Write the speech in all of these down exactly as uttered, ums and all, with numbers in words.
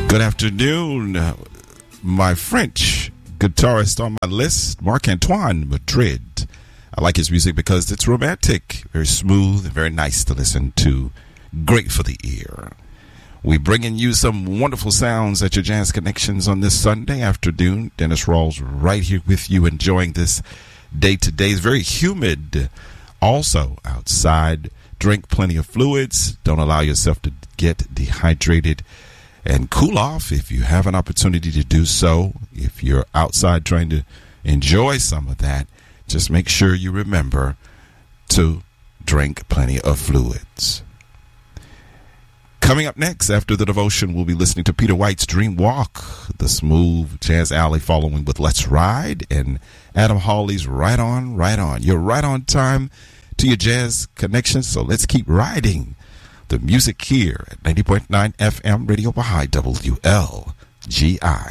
Good afternoon. Uh, my French guitarist on my list, Marc-Antoine Madrid. I like his music because it's romantic, very smooth, and very nice to listen to. Great for the ear. We bringing you some wonderful sounds at your Jazz Connections on this Sunday afternoon. Dennis Rawls right here with you, enjoying this day today. It's very humid. Also outside, drink plenty of fluids. Don't allow yourself to get dehydrated. And cool off if you have an opportunity to do so. If you're outside trying to enjoy some of that, just make sure you remember to drink plenty of fluids. Coming up next, after the devotion, we'll be listening to Peter White's Dream Walk, the smooth Jazz Alley, following with Let's Ride, and Adam Hawley's Right On, Right On. You're right on time to your Jazz Connections, so let's keep riding the music here at ninety point nine F M Radio Baha'i W L G I.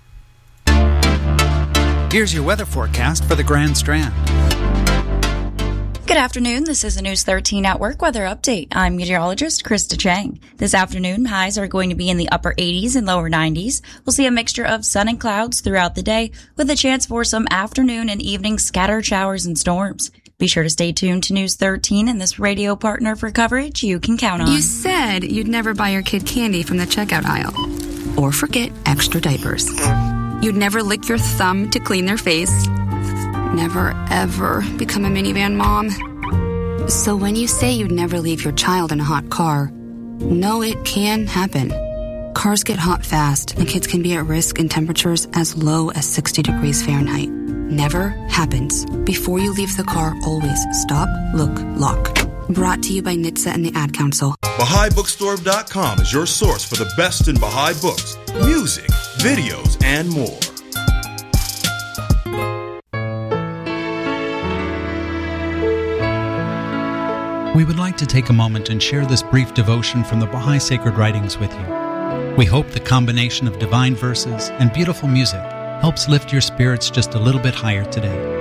Here's your weather forecast for the Grand Strand. Good afternoon. This is a News thirteen Network weather update. I'm meteorologist Krista Chang. This afternoon, highs are going to be in the upper eighties and lower nineties. We'll see a mixture of sun and clouds throughout the day with a chance for some afternoon and evening scattered showers and storms. Be sure to stay tuned to News thirteen and this radio partner for coverage you can count on. You said you'd never buy your kid candy from the checkout aisle. Or forget extra diapers. You'd never lick your thumb to clean their face. Never, ever become a minivan mom. So when you say you'd never leave your child in a hot car, know it can happen. Cars get hot fast, and kids can be at risk in temperatures as low as sixty degrees Fahrenheit. Never happens. Before you leave the car, always stop, look, lock. Brought to you by N H T S A and the Ad Council. Baha'i Bookstore dot com is your source for the best in Baha'i books, music, videos, and more. We would like to take a moment and share this brief devotion from the Baha'i Sacred Writings with you. We hope the combination of divine verses and beautiful music helps lift your spirits just a little bit higher today.